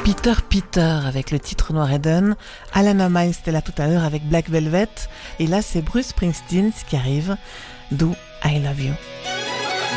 Peter Peter avec le titre Noir Eden. Alana Miles était là tout à l'heure avec Black Velvet. Et là, c'est Bruce Springsteen qui arrive. Do I Love You.